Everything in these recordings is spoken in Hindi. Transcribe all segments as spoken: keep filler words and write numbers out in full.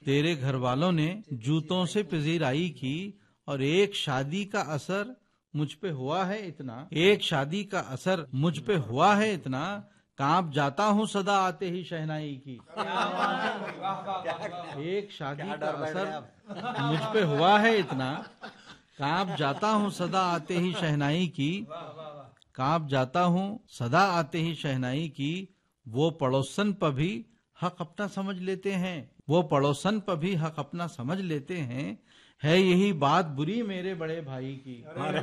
तेरे घर वालों ने जूतों से पजीराई की और एक शादी का असर मुझ पे हुआ है इतना, एक शादी का असर मुझ पे हुआ है इतना, कांप जाता हूँ सदा आते ही शहनाई की। एक शादी का असर मुझ पे हुआ है इतना, कांप जाता हूँ सदा आते ही शहनाई की, कांप जाता हूँ सदा आते ही शहनाई की। वो पड़ोसन पर भी हक अपना समझ लेते हैं, वो पड़ोसन पर भी हक अपना समझ लेते हैं, है यही बात बुरी मेरे बड़े भाई की।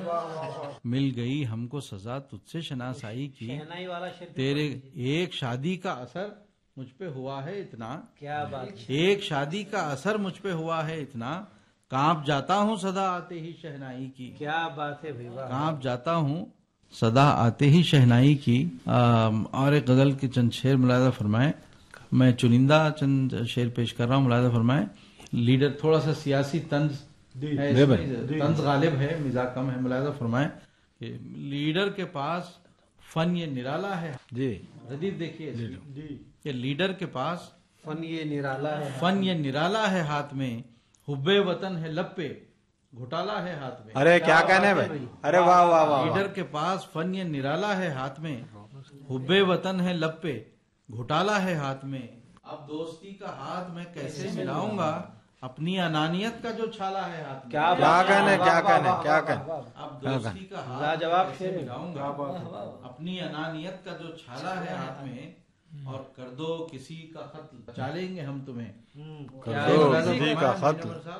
मिल गई हमको सजा तुझसे शनासाई की, तेरे एक शादी का असर मुझ पे हुआ है इतना, क्या बात, एक शादी का असर मुझ पे हुआ है इतना, कांप जाता हूँ सदा आते ही शहनाई की। क्या बात है भाई, कांप जाता हूँ सदा आते ही शहनाई की। आ, और एक गजल के चंद शेर मुलाहिजा फरमाए। मैं चुनिंदा चंद शेर पेश कर रहा हूँ, मुलाहिजा फरमाए। लीडर थोड़ा सा सियासी तंज है, इसमें तंज गालिब है, मिजाज कम है। मुलाहिजा फरमाए कि लीडर के पास फन ये निराला है जी। रदीफ देखिए कि लीडर के पास फन ये निराला है, फन ये निराला है हाथ में, हुब्बे वतन है लब पे, घोटाला है हाथ में। अरे क्या कहने भाई, अरे वाह वाह वाह। लीडर के पास फन ये निराला है हाथ में, हुब्बे वतन है लब पे, घोटाला है हाथ में। अब दोस्ती का हाथ मैं कैसे मिलाऊंगा, अपनी अनानियत का जो छाला है हाथ में। क्या क्या कहने क्या कहने क्या कहने अब दोस्ती का हाथ कैसे मिलाऊंगा, अपनी अनानियत का जो छाला है हाथ में, और कर दो किसी का खत बचा लेंगे हम तुम्हें। कर दो किसी का खत,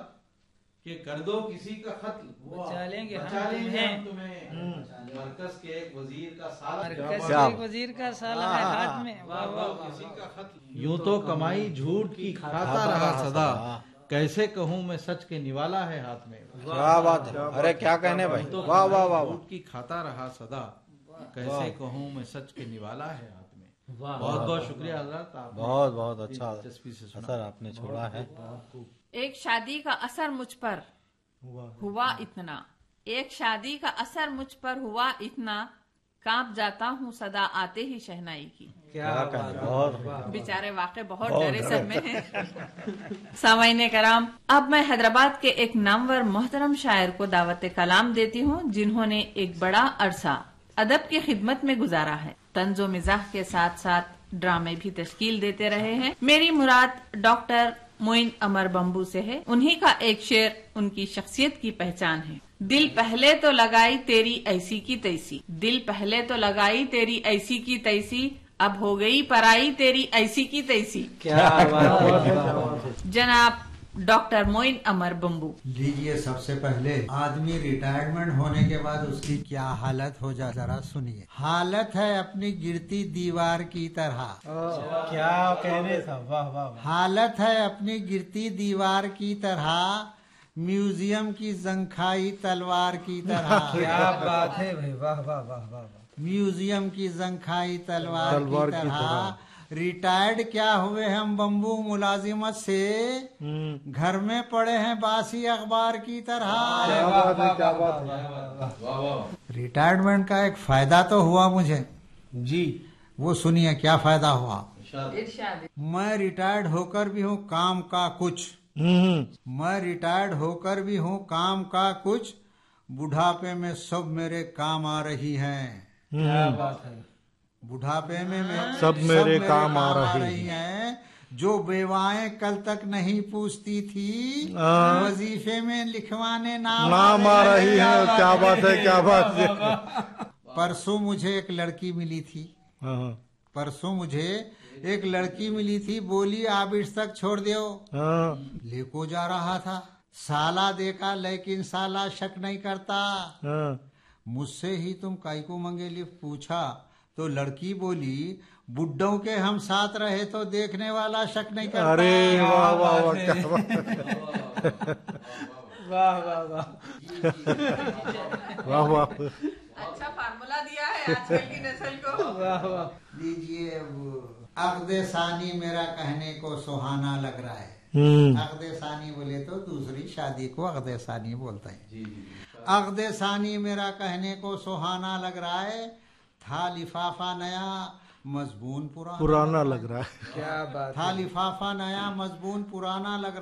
कि कर दो किसी का खत बचा लेंगे बचा लेंगे हम तुम्हें, मरकज के एक वजीर का साला, मरकज के एक वजीर का साला है हाथ में। वाह वाह, किसी का खत यूं तो कमाई झूठ की खाता रहा सदा, कैसे कहूँ मैं सच के निवाला है हाथ में। क्या बात है, अरे क्या कहने भाई, वाह वाह वाह। झूठ की खाता रहा सदा, कैसे कहूँ मैं सच के निवाला है हाथ में। बहुत बहुत शुक्रिया हजरत, बहुत बहुत अच्छा असर आपने छोड़ा है। एक शादी का असर मुझ पर हुआ इतना, एक शादी का असर मुझ पर हुआ इतना, कांप जाता हूँ सदा आते ही शहनाई की। क्या बहुत बेचारे वाकई बहुत डरे सब में हैं। सामाईने कराम, अब मैं हैदराबाद के एक नामवर मोहतरम शायर को दावत कलाम देती हूँ, जिन्होंने एक बड़ा अरसा अदब की खिदमत में गुजारा है। तंजो मिजाह के साथ साथ ड्रामे भी तश्कील देते रहे हैं। मेरी मुराद डॉक्टर मोइन अमर बम्बू से है। उन्हीं का एक शेर उनकी शख्सियत की पहचान है। दिल पहले तो लगाई तेरी ऐसी की तैसी, दिल पहले तो लगाई तेरी ऐसी की तैसी, अब हो गई पराई तेरी ऐसी की तैसी। क्या बात। जनाब डॉक्टर मोइन अमर बम्बू। लीजिए, सबसे पहले आदमी रिटायरमेंट होने के बाद उसकी क्या हालत हो जा, जरा सुनिए। हालत है अपनी गिरती दीवार की तरह। क्या कहने था, वाह वाह। हालत है अपनी गिरती दीवार की तरह, म्यूजियम की जंखाई तलवार की तरह। क्या बात है भाई, वाह वाह वाह वाह। म्यूजियम की जंखाई तलवार, तलवार की तरह। रिटायर्ड क्या हुए हम बम्बू मुलाजिमत से, घर में पड़े हैं बासी अखबार की तरह। रिटायरमेंट का एक फायदा तो हुआ मुझे जी, वो सुनिए क्या फायदा हुआ। मैं रिटायर्ड होकर भी हूँ काम का कुछ, मैं रिटायर्ड होकर भी हूँ काम का कुछ, बुढ़ापे में सब मेरे काम आ रही हैं। क्या बात है। बुढ़ापे में मैं सब, सब मेरे, मेरे काम, काम आ रही हैं। जो बेवाएं कल तक नहीं पूछती थी, वजीफे में लिखवाने नाम, नाम आ रही है। क्या बात है, क्या बात है। परसों मुझे एक लड़की मिली थी, परसों मुझे एक लड़की मिली थी, बोली आप इस तक छोड़ दो। लेको जा रहा था, साला देखा लेकिन साला शक नहीं करता। मुझसे ही तुम काई को मंगे लिफ्ट पूछा, तो लड़की बोली बुड्ढों के हम साथ रहे तो देखने वाला शक नहीं करता। अरे वाह वाह वाह, वाह वाह वाह वाह वाह। अच्छा फार्मूला दिया है आजकल की नस्ल को। वाह वाह। लीजिए, अक़्दे सानी मेरा कहने को सुहाना लग रहा है। अक़्दे सानी बोले तो दूसरी शादी को अक़्दे सानी बोलते हैं। अक़्दे सानी मेरा कहने को सुहाना लग रहा है, था लिफाफा नया मजबून पुराना पुराना लग रहा है। क्या बात। था लिफाफा नया मजबून पुराना लग